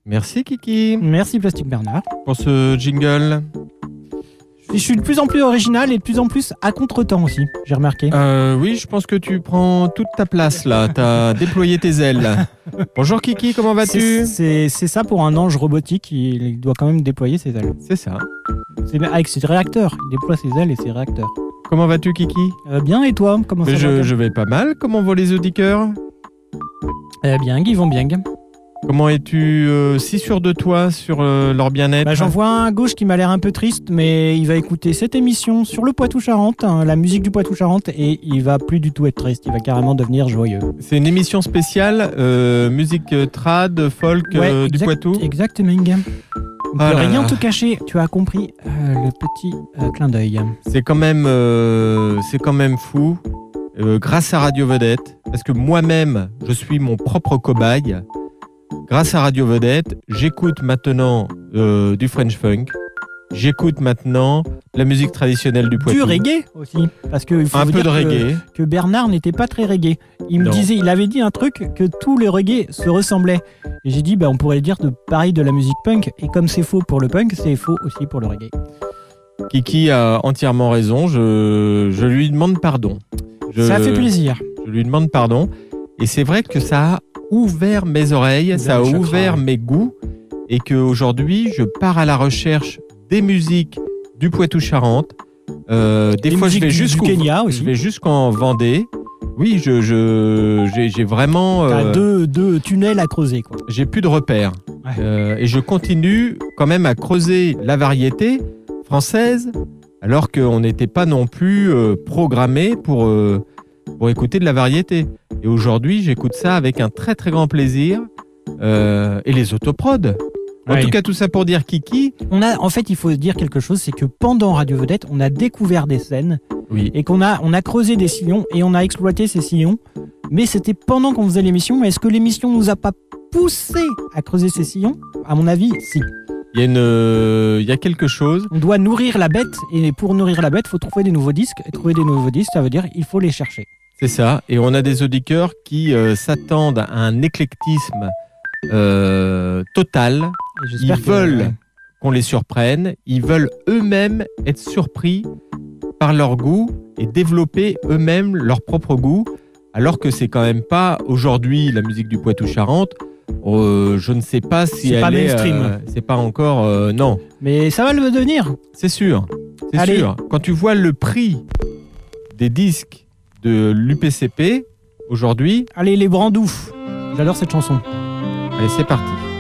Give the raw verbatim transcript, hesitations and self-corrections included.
Merci Kiki. Merci Plastique Bernard. Pour ce jingle. Je suis de plus en plus original et de plus en plus à contre-temps aussi, j'ai remarqué. Euh, oui, je pense que tu prends toute ta place là. T'as déployé tes ailes. Bonjour Kiki, comment vas-tu? C'est, c'est, c'est ça pour un ange robotique, il doit quand même déployer ses ailes. C'est ça. C'est avec ses réacteurs, il déploie ses ailes et ses réacteurs. Comment vas-tu Kiki? euh, Bien, et toi? Comment ça je, va? je vais pas mal. Comment vont les auditeurs? Eh bien, ils vont bien. Comment es-tu euh, si sûr de toi sur euh, leur bien-être? Bah, j'en vois un à gauche qui m'a l'air un peu triste, mais il va écouter cette émission sur le Poitou-Charentes, hein, la musique du Poitou-Charentes, et il va plus du tout être triste, il va carrément devenir joyeux. C'est une émission spéciale, euh, musique trad, folk ouais, euh, exact, du Poitou. Exactement. On Ah peut là rien là. te cacher, tu as compris euh, le petit euh, clin d'œil. C'est quand même, euh, c'est quand même fou. Euh, grâce à Radio Vedette, parce que moi-même, je suis mon propre cobaye. Grâce à Radio Vedette, j'écoute maintenant euh, du French Funk. J'écoute maintenant la musique traditionnelle du Poitou. Du reggae aussi, parce que il faut Un vous peu dire de que, reggae. que Bernard n'était pas très reggae. Il me Non. disait, il avait dit un truc que tous les reggae se ressemblaient. Et j'ai dit, bah, on pourrait dire de pareil de la musique punk. Et comme c'est faux pour le punk, c'est faux aussi pour le reggae. Kiki a entièrement raison. Je, je lui demande pardon. Je, Ça fait plaisir. Je lui demande pardon. Et c'est vrai que ça a ouvert mes oreilles, Ouvert ça a le chakra, ouvert ouais. mes goûts. Et qu'aujourd'hui, je pars à la recherche des musiques du Poitou-Charentes. Euh, des Les fois, je musiques vais du- jusqu'au du Kenya aussi. Je vais jusqu'en Vendée. Oui, je, je, j'ai, j'ai vraiment. T'as euh, deux, deux tunnels à creuser, quoi. J'ai plus de repères. Ouais. Euh, et je continue quand même à creuser la variété française, alors qu'on n'était pas non plus euh, programmé pour, euh, pour écouter de la variété. Et aujourd'hui, j'écoute ça avec un très très grand plaisir. Euh, et les autoprods. En Ouais. tout cas, tout ça pour dire Kiki. On a, en fait, il faut dire quelque chose, c'est que pendant Radio Vedette, on a découvert des scènes Oui. et qu'on a, on a creusé des sillons et on a exploité ces sillons. Mais c'était pendant qu'on faisait l'émission. Est-ce que l'émission nous a pas poussé à creuser ces sillons? À mon avis, si. Il y a une, euh, il y a quelque chose. On doit nourrir la bête et pour nourrir la bête, il faut trouver des nouveaux disques. Et trouver des nouveaux disques, ça veut dire il faut les chercher. C'est ça. Et on a des auditeurs qui euh, s'attendent à un éclectisme euh, total. Et Ils j'espère que- veulent ouais. qu'on les surprenne. Ils veulent eux-mêmes être surpris par leur goût et développer eux-mêmes leur propre goût. Alors que c'est quand même pas aujourd'hui la musique du Poitou-Charentes. Euh, je ne sais pas si C'est elle pas est. mainstream. euh, c'est pas encore. euh, non, Mais ça va le devenir. c'est sûr. C'est Allez. sûr. Quand tu vois le prix des disques de l'U P C P aujourd'hui, Allez, les brandoufs. J'adore cette chanson. allez, c'est parti.